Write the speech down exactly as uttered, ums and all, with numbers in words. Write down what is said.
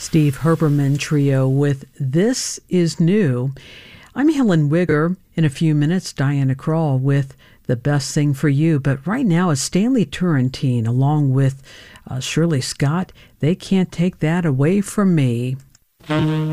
Steve Herbermann Trio with This Is New. I'm Helen Wigger. In a few minutes, Diana Krall with The Best Thing for You. But right now, it's Stanley Turrentine along with uh, Shirley Scott. They Can't Take That Away From Me.